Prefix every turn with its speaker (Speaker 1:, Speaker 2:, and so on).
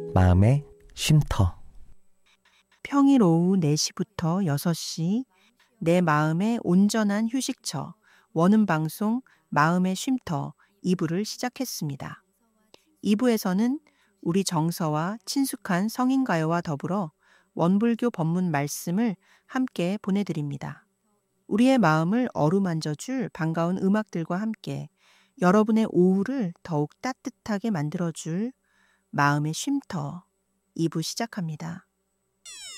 Speaker 1: 마음의 쉼터.
Speaker 2: 평일 오후 4시부터 6시 내 마음의 온전한 휴식처 원음 방송 마음의 쉼터 2부를 시작했습니다. 2부에서는 우리 정서와 친숙한 성인가요와 더불어 원불교 법문 말씀을 함께 보내드립니다. 우리의 마음을 어루만져줄 반가운 음악들과 함께 여러분의 오후를 더욱 따뜻하게 만들어줄 마음의 쉼터 2부 시작합니다.